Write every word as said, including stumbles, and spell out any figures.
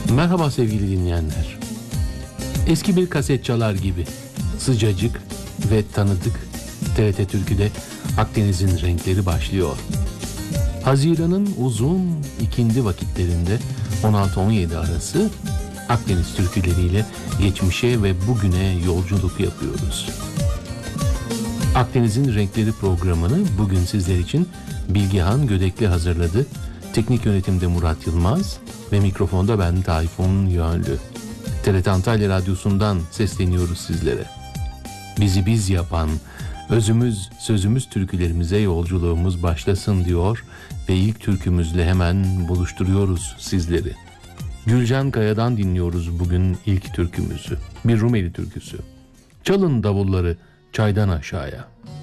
Merhaba sevgili dinleyenler. Eski bir kaset çalar gibi sıcacık ve tanıdık T R T Türkü'de Akdeniz'in renkleri başlıyor. Haziran'ın uzun ikindi vakitlerinde on altı on yedi arası Akdeniz türküleriyle geçmişe ve bugüne yolculuk yapıyoruz. Akdeniz'in Renkleri programını bugün sizler için Bilgehan Gödekli hazırladı. Teknik yönetimde Murat Yılmaz ve mikrofonda ben Tayfun Yönlü. T R T Antalya Radyosu'ndan sesleniyoruz sizlere. Bizi biz yapan, özümüz sözümüz türkülerimize yolculuğumuz başlasın diyor ve ilk türkümüzle hemen buluşturuyoruz sizleri. Gülcan Kaya'dan dinliyoruz bugün ilk türkümüzü. Bir Rumeli türküsü. Çalın davulları çaydan aşağıya.